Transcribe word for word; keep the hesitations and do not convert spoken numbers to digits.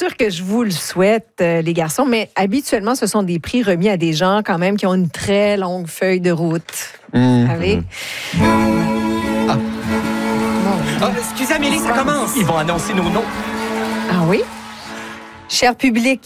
sûr que je vous le souhaite, euh, les garçons, mais habituellement, ce sont des prix remis à des gens quand même qui ont une très longue feuille de route. Mmh. Vous savez? Ah. Bon. Oh, excusez, Amélie, ça commence. Ils vont annoncer nos noms. Ah oui? Cher public,